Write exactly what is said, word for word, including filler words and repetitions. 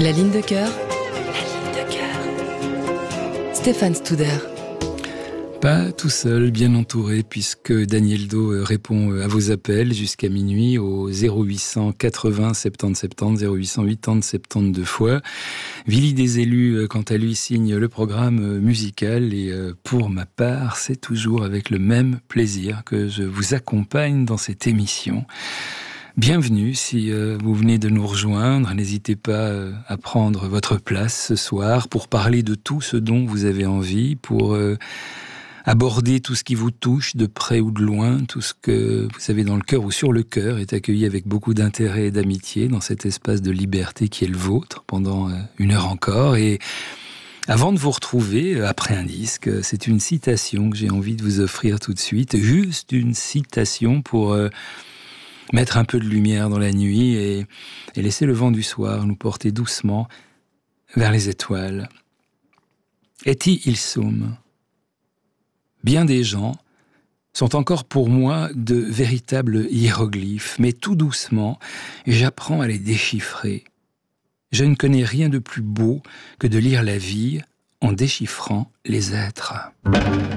La ligne de cœur. La ligne de cœur. Stéphane Studer. Pas tout seul, bien entouré, puisque Daniel Do répond à vos appels jusqu'à minuit au zéro huit cent quatre-vingts soixante-dix soixante-dix, zéro huit cent quatre-vingts soixante-dix fois. Willy des élus, quant à lui, signe le programme musical et pour ma part, c'est toujours avec le même plaisir que je vous accompagne dans cette émission. Bienvenue si euh, vous venez de nous rejoindre. N'hésitez pas euh, à prendre votre place ce soir pour parler de tout ce dont vous avez envie, pour euh, aborder tout ce qui vous touche de près ou de loin. Tout ce que vous avez dans le cœur ou sur le cœur est accueilli avec beaucoup d'intérêt et d'amitié dans cet espace de liberté qui est le vôtre pendant euh, une heure encore. Et avant de vous retrouver, après un disque, c'est une citation que j'ai envie de vous offrir tout de suite. Juste une citation pour... Euh, mettre un peu de lumière dans la nuit et, et laisser le vent du soir nous porter doucement vers les étoiles. Eti il sum. Bien des gens sont encore pour moi de véritables hiéroglyphes, mais tout doucement, j'apprends à les déchiffrer. Je ne connais rien de plus beau que de lire la vie en déchiffrant les êtres.